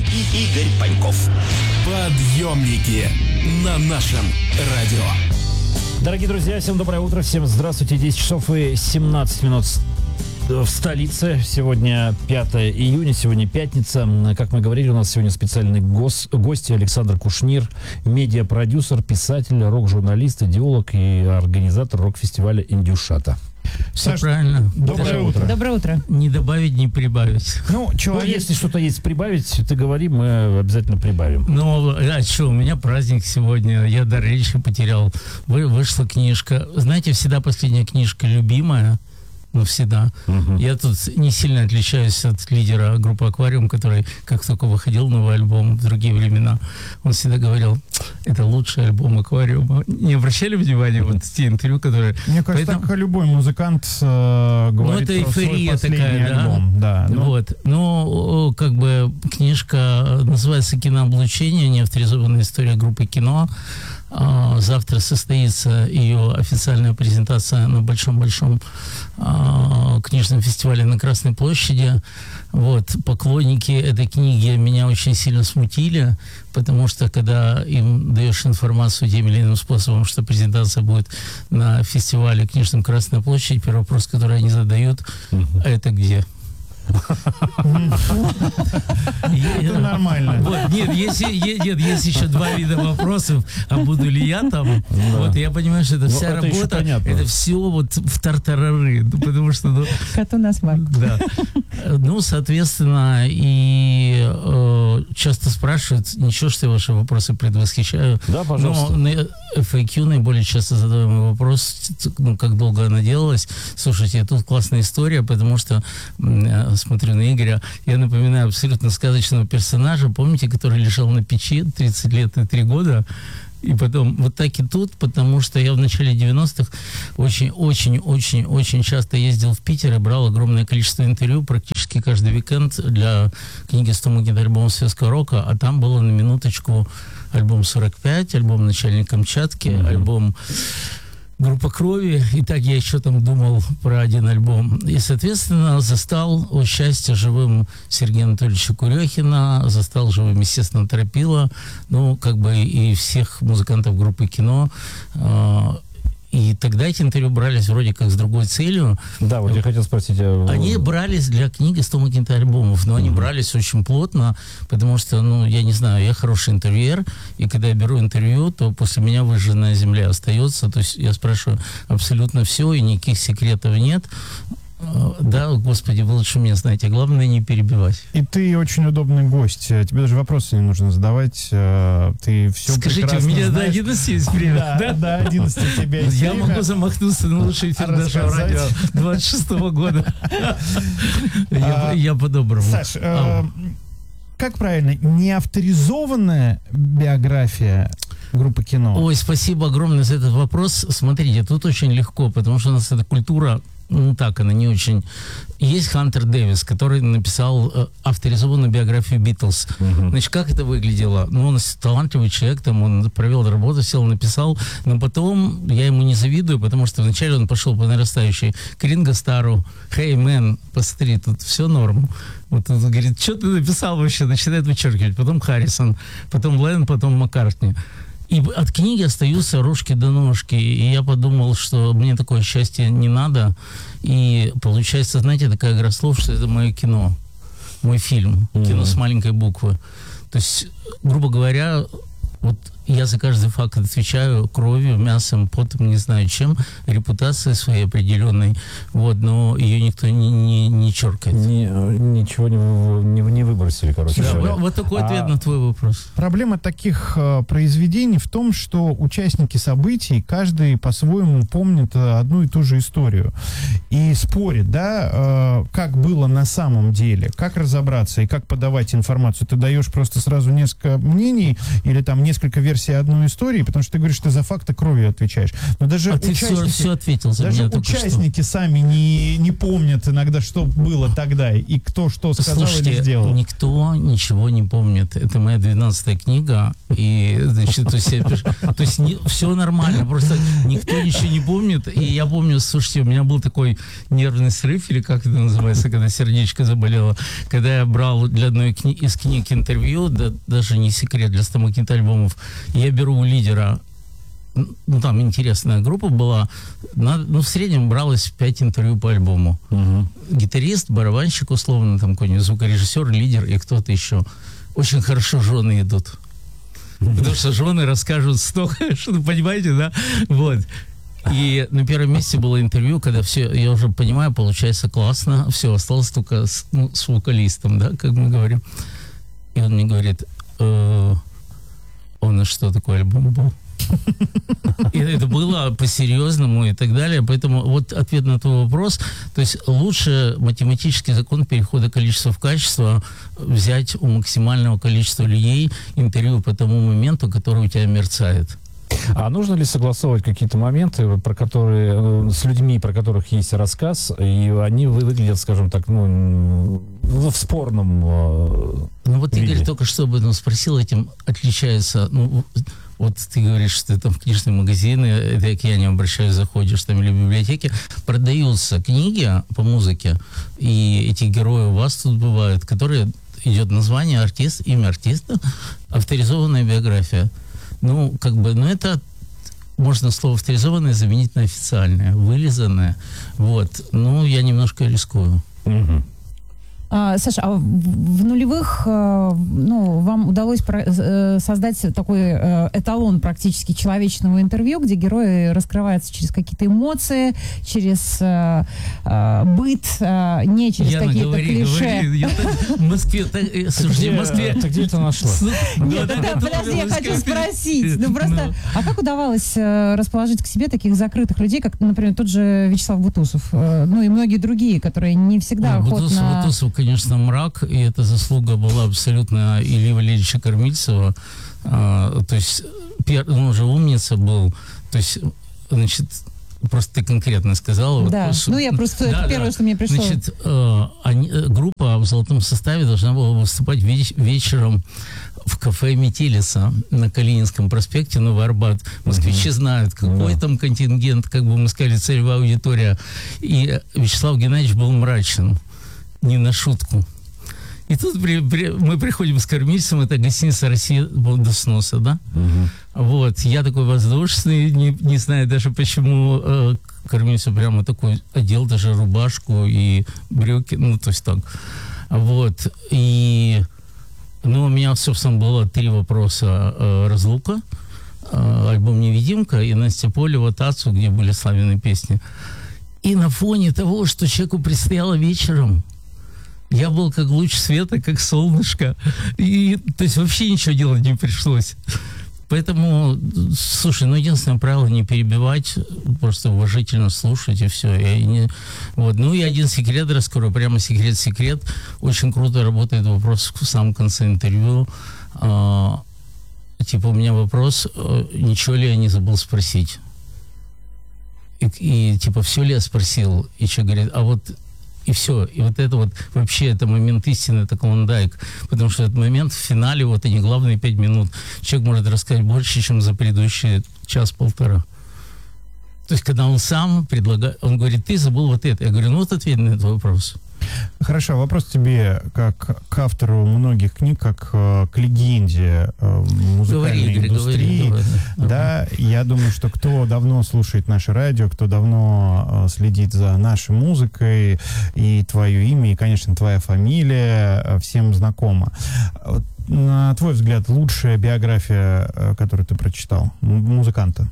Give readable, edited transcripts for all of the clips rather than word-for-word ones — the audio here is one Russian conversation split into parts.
Игорь Паньков. Подъемники на нашем радио. Дорогие друзья, всем доброе утро, всем здравствуйте. 10 часов и 17 минут в столице. Сегодня 5 июня, сегодня пятница. Как мы говорили, у нас сегодня специальный гость Александр Кушнир, медиапродюсер, писатель, рок-журналист, идеолог и организатор рок-фестиваля «Индюшата». Все правильно. Доброе утро. Доброе утро. Не добавить, не прибавить. Если что-то есть прибавить, ты говори, мы обязательно прибавим. У меня праздник сегодня, я дар речи потерял. Вышла книжка. Знаете, всегда последняя книжка любимая. Всегда. Я тут не сильно отличаюсь от лидера группы «Аквариум», который, как только выходил новый альбом в другие времена, он всегда говорил, это лучший альбом «Аквариума». Не обращали внимания вот те интервью, которые... Мне кажется, так любой музыкант говорит это про свой последний такая, альбом. Да, книжка называется «Кинооблучение. Неавторизованная история группы «Кино». Завтра состоится ее официальная презентация на большом-большом книжном фестивале на Красной площади. Поклонники этой книги меня очень сильно смутили, потому что когда им даешь информацию тем или иным способом, что презентация будет на фестивале книжном Красной площади, первый вопрос, который они задают, это где? Это нормально. Есть еще два вида вопросов, а буду ли я там? Я понимаю, что это вся работа, это все в тартарары, потому что... Коту на смарку. Да. Соответственно, и часто спрашивают, ничего, что я ваши вопросы предвосхищаю. Да, пожалуйста. Но на FAQ наиболее часто задаваемый вопрос, как долго она делалась. Слушайте, тут классная история, потому что смотрю на Игоря, я напоминаю абсолютно сказочного персонажа, помните, который лежал на печи 30 лет и 3 года, и потом вот так и тут, потому что я в начале 90-х очень часто ездил в Питер и брал огромное количество интервью практически каждый уикенд для книги «100 альбомов светского рока», а там было на минуточку альбом 45, альбом «Начальник Камчатки», альбом «Группа крови», и так я еще там думал про один альбом. И, соответственно, застал, о счастье, живым Сергея Анатольевича Курехина, застал живым, естественно, Тропила, и всех музыкантов группы «Кино». И тогда эти интервью брались вроде как с другой целью. Да, я хотел спросить. Они брались для книги «100 альбомов», но они брались очень плотно, потому что, я не знаю, я хороший интервьюер, и когда я беру интервью, то после меня выжженная земля остается, то есть я спрашиваю абсолютно все, и никаких секретов нет. Да, господи, вы лучше меня знаете. Главное не перебивать. И ты очень удобный гость. Тебе даже вопросы не нужно задавать. Ты все Скажите, у меня знаешь. до 11 есть время, да? До 11 у тебя есть Я время. могу замахнуться на лучший эфир нашего радио 26-го года. Я по-доброму. Саш, как правильно? Неавторизованная биография группы «Кино»? Ой, спасибо огромное за этот вопрос. Смотрите, тут очень легко, потому что у нас эта культура, она не очень... Есть Хантер Дэвис, который написал авторизованную биографию Битлз. Значит, как это выглядело? Он талантливый человек, он провел работу, сел, написал, но потом я ему не завидую, потому что вначале он пошел по нарастающей к Ринго Старру. «Hey, man, посмотри, тут все норм». Он говорит, что ты написал вообще? Начинает вычеркивать. Потом Харрисон, потом Леннон, потом Маккартни. И от книги остаются рожки до ножки. И я подумал, что мне такое счастье не надо. И получается, знаете, такая игра слов, что это мое кино, мой фильм, кино с маленькой буквы. То есть, грубо говоря, я за каждый факт отвечаю кровью, мясом, потом, не знаю чем, репутацией своей определенной, но ее никто не черкает. Ничего не выбросили, короче. Да, такой ответ на твой вопрос. Проблема таких произведений в том, что участники событий, каждый по-своему помнит одну и ту же историю. И спорит, как было на самом деле, как разобраться и как подавать информацию. Ты даешь просто сразу несколько мнений или там несколько версий версии одной истории, потому что ты говоришь, что ты за факты кровью отвечаешь. Но даже ты все ответил за даже меня только участники сами не помнят иногда, что было тогда, и кто что сказал или сделал. Никто ничего не помнит. Это моя 12-я книга, и, значит, то есть все нормально, просто никто ничего не помнит. И я помню, слушайте, у меня был такой нервный срыв, или как это называется, когда сердечко заболело, когда я брал для одной из книг интервью, даже не секрет, для 100 альбомов, я беру у лидера, ну, там интересная группа была, в среднем бралось 5 интервью по альбому. Гитарист, барабанщик, условно, там какой-нибудь звукорежиссер, лидер и кто-то еще. Очень хорошо жены идут. Потому что жены расскажут столько, что, понимаете, да? Вот. И на первом месте было интервью, когда все, я уже понимаю, получается классно, все, осталось только с вокалистом, да, как мы говорим. И он мне говорит, он что, такой альбом был? И это было по-серьезному и так далее. Поэтому вот ответ на твой вопрос. То есть лучше математический закон перехода количества в качество взять у максимального количества людей интервью по тому моменту, который у тебя мерцает. А нужно ли согласовывать какие-то моменты, про которые, с людьми, про которых есть рассказ, и они выглядят, скажем так, в спорном Ну вот виде? Игорь только что об этом спросил, этим отличается... Вот ты говоришь, что ты там в книжные магазины, это я не обращаюсь, заходишь там или в библиотеке, продаются книги по музыке, и эти герои у вас тут бывают, которые идет название, артист, имя артиста, авторизованная биография. Это можно слово авторизованное заменить на официальное, вылизанное. Вот. Я немножко рискую. Саша, а в нулевых вам удалось создать такой эталон практически человечного интервью, где герои раскрываются через какие-то эмоции, через быт, не через какие-то клише. В Москве... Слушайте, в Москве... Ты где это нашла? Подожди, я хочу спросить. А как удавалось расположить к себе таких закрытых людей, как, например, тот же Вячеслав Бутусов, и многие другие, которые не всегда охотно... Конечно, мрак, и эта заслуга была абсолютно Ильи Валерьевича Кормильцева. То есть, он уже умница был. То есть, значит, просто ты конкретно сказала. Да, это первое, что мне пришло. Значит, группа в золотом составе должна была выступать вечером в кафе «Метелица» на Калининском проспекте, Новый Арбат. Москвичи знают, какой там контингент, как бы мы сказали, целевая аудитория. И Вячеслав Геннадьевич был мрачен. Не на шутку. И тут мы приходим с кормильцем, это гостиница «Россия» до сноса, да? Вот. Я такой воздушный, не знаю даже почему кормильцу прямо такой одел, даже рубашку и брюки, то есть так. Вот. И, у меня, собственно, было 3 вопроса разлука, альбом «Невидимка» и Настя Полева «Тацу», где были славяные песни. И на фоне того, что человеку предстояло вечером, я был как луч света, как солнышко. И, то есть, вообще ничего делать не пришлось. Поэтому, слушай, единственное правило — не перебивать, просто уважительно слушать, и все. И один секрет раскрою, прямо секрет. Очень круто работает вопрос в самом конце интервью. У меня вопрос, ничего ли я не забыл спросить. И все ли я спросил? И человек говорит, и все. И это вообще, это момент истины, это клондайк. Потому что этот момент в финале, они главные 5 минут. Человек может рассказать больше, чем за предыдущие час-полтора. То есть, когда он сам предлагает, он говорит, ты забыл это. Я говорю, ответь на этот вопрос. Хорошо, вопрос тебе, как к автору многих книг, как к легенде музыкальной индустрии. Да, я думаю, что кто давно слушает наше радио, кто давно следит за нашей музыкой, и твое имя, и, конечно, твоя фамилия всем знакома. На твой взгляд, лучшая биография, которую ты прочитал, музыканта?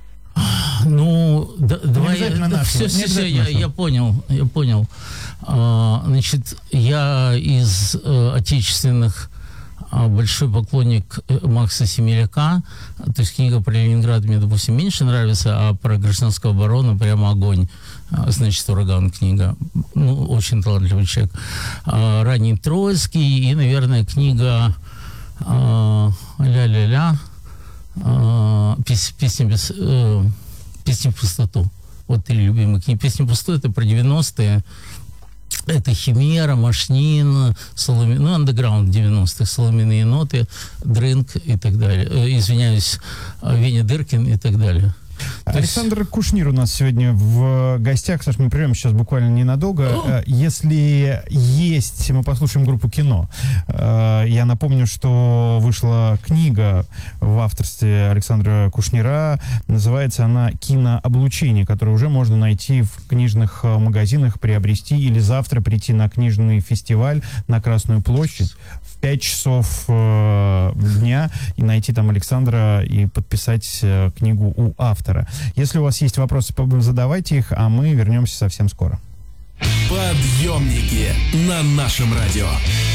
Давай, я понял. Значит, я из отечественных большой поклонник Макса Семеляка. То есть книга про Ленинград мне, допустим, меньше нравится, а про гражданскую оборону прямо огонь. Значит, «Ураган» книга. Очень талантливый человек. Ранний Троицкий и, наверное, книга «Ля-ля-ля». «Песни в пустоту». Вот 3 любимые книги. «Песни в пустоту» — это про 90-е. Это «Химера», «Машнин», андеграунд 90-х, «Соломенные ноты», «Дрынк» и так далее. Извиняюсь, Веня Дыркин и так далее. Александр Кушнир у нас сегодня в гостях. Саш, мы прервем сейчас буквально ненадолго. Если есть, мы послушаем группу «Кино». Я напомню, что вышла книга в авторстве Александра Кушнира. Называется она «Кинооблучение», которую уже можно найти в книжных магазинах, приобрести или завтра прийти на книжный фестиваль на Красную площадь в 5 часов дня и найти там Александра и подписать книгу у автора. Если у вас есть вопросы, задавайте их, а мы вернемся совсем скоро. Подъемники на нашем радио.